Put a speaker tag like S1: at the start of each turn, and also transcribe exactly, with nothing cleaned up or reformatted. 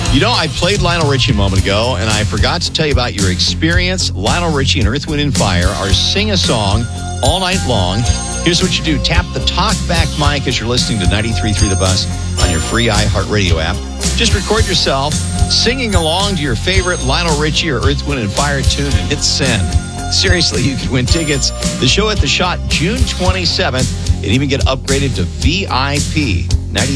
S1: You know, I played Lionel Richie a moment ago, and I forgot to tell you about your experience. Lionel Richie and Earth, Wind, and Fire are Sing a Song all night long. Here's what you do. Tap the talkback mic as you're listening to ninety-three point three The Bus on your free iHeartRadio app. Just record yourself singing along to your favorite Lionel Richie or Earth, Wind, and Fire tune and hit send. Seriously, you could win tickets. The show at The Shot, June twenty-seventh, and even get upgraded to V I P.